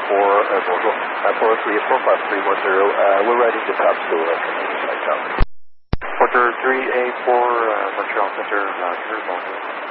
bonjour. 438453110, we're ready to top to Canadian Flight Tower. Porter 384, Montreal Center, bonjour.